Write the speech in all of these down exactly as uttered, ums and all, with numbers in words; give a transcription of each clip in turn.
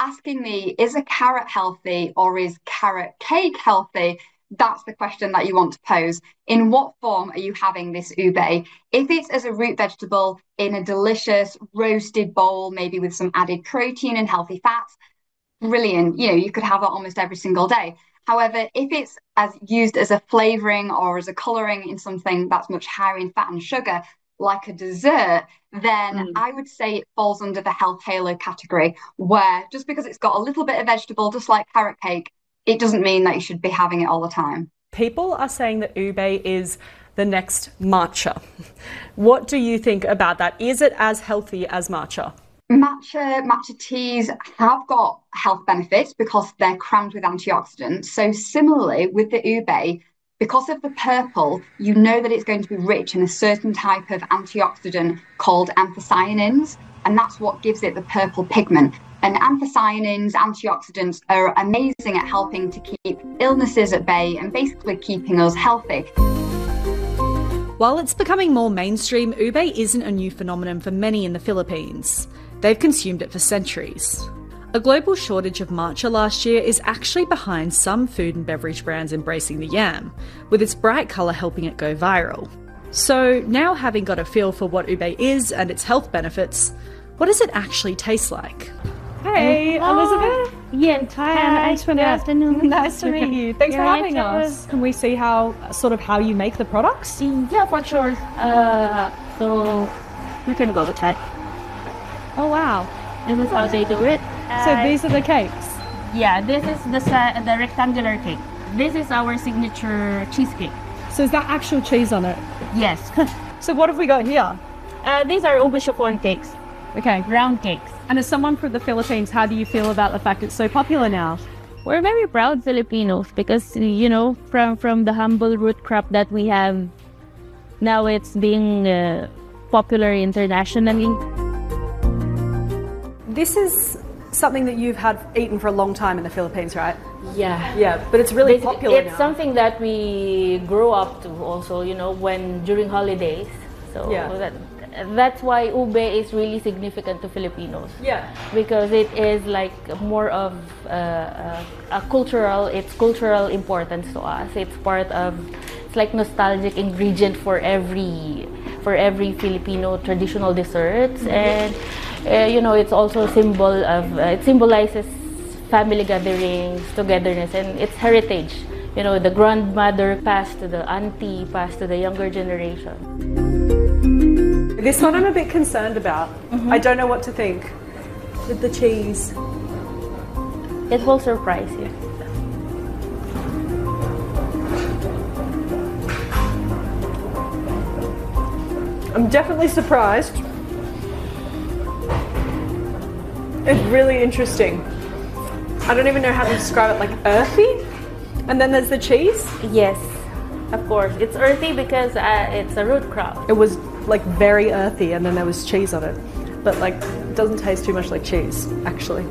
asking me, is a carrot healthy or is carrot cake healthy? That's the question that you want to pose. In what form are you having this ube? If it's as a root vegetable in a delicious roasted bowl, maybe with some added protein and healthy fats, brilliant. You know, you could have it almost every single day. However, if it's as used as a flavoring or as a coloring in something that's much higher in fat and sugar, like a dessert, then Mm. I would say it falls under the health halo category, where just because it's got a little bit of vegetable, just like carrot cake, it doesn't mean that you should be having it all the time. People are saying that ube is the next matcha. What do you think about that? Is it as healthy as matcha? Matcha, matcha teas have got health benefits because they're crammed with antioxidants. So similarly with the ube, because of the purple, you know that it's going to be rich in a certain type of antioxidant called anthocyanins, and that's what gives it the purple pigment. And anthocyanins, antioxidants, are amazing at helping to keep illnesses at bay and basically keeping us healthy. While it's becoming more mainstream, ube isn't a new phenomenon for many in the Philippines. They've consumed it for centuries. A global shortage of matcha last year is actually behind some food and beverage brands embracing the yam, with its bright colour helping it go viral. So now, having got a feel for what ube is and its health benefits, what does it actually taste like? Hey, Elizabeth. Yes, hi. Good afternoon. Nice to meet you. Thanks for Yeah, having it's- us. Can we see how, sort of how you make the products? Yeah, for sure. Uh, so we can go with that. Oh wow. This is how they do it. So Uh, these are the cakes. yeah, this is the sa- the rectangular cake. This is our signature cheesecake. So is that actual cheese on it? Yes. So what have we got here? uh, these are ube chiffon cakes, Okay. round cakes. And as someone from the Philippines, how do you feel about the fact it's so popular now? We're very proud Filipinos because you know from from the humble root crop that we have, now it's being uh, popular internationally. This is something that you've had eaten for a long time in the Philippines, right? Yeah. Yeah, but it's really Basically, popular it's now. something that we grew up to also, you know, when during holidays. So Yeah. that that's why ube is really significant to Filipinos. Yeah. Because it is like more of uh, a, a cultural, it's cultural importance to us. It's part of, it's like nostalgic ingredient for every for every Filipino traditional desserts, and uh, you know, it's also a symbol of uh, it symbolizes family gatherings, togetherness, and its heritage. You know, the grandmother passed to the auntie, passed to the younger generation. This one I'm a bit concerned about. Mm-hmm. I don't know what to think with the cheese. It will surprise you. I'm definitely surprised. It's really interesting. I don't even know how to describe it, like earthy. And then there's the cheese. Yes, of course. It's earthy because uh, it's a root crop. It was like very earthy, and then there was cheese on it. But like, it doesn't taste too much like cheese, actually.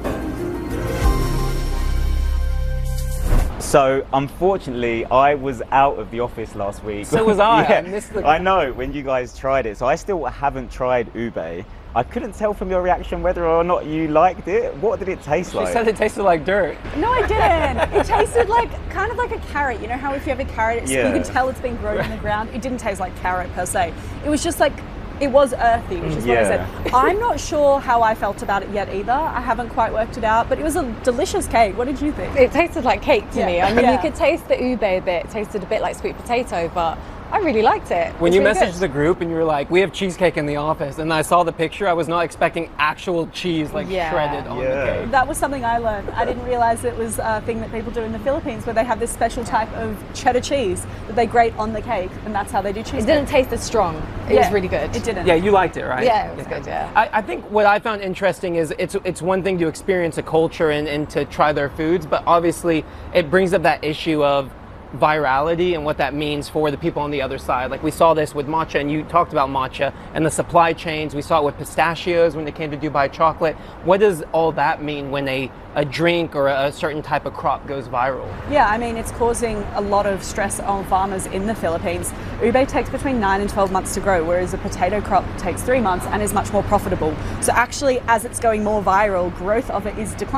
So unfortunately, I was out of the office last week. So was I. Yeah, I missed the- I know, when you guys tried it. So I still haven't tried ube. I couldn't tell from your reaction whether or not you liked it. What did it taste She like? said it tasted like dirt. No, I didn't. It tasted like kind of like a carrot. You know how if you have a carrot, it's, Yeah. you can tell it's been grown in the ground. It didn't taste like carrot per se. It was just like, it was earthy, which is what I Yeah. said. I'm not sure how I felt about it yet either. I haven't quite worked it out, but it was a delicious cake. What did you think? It tasted like cake to Yeah. me. I mean, Yeah. you could taste the ube a bit. It tasted a bit like sweet potato, but I really liked it. When It's you really messaged good. the group and you were like, we have cheesecake in the office, and I saw the picture, I was not expecting actual cheese like Yeah. shredded on Yeah. the cake. That was something I learned. I didn't realize it was a thing that people do in the Philippines where they have this special type of cheddar cheese that they grate on the cake, and that's how they do cheese. It didn't taste as strong. It was really good. It didn't. Yeah, you liked it, right? Yeah, it was good, yeah. I, I think what I found interesting is it's it's one thing to experience a culture and, and to try their foods, but obviously it brings up that issue of virality and what that means for the people on the other side. Like we saw this with matcha, and you talked about matcha and the supply chains. We saw it with pistachios when it came to Dubai chocolate. What does all that mean when a, a drink or a, a certain type of crop goes viral? Yeah, I mean, it's causing a lot of stress on farmers in the Philippines. Ube takes between nine and twelve months to grow, whereas a potato crop takes three months and is much more profitable. So actually, as it's going more viral, growth of it is declining.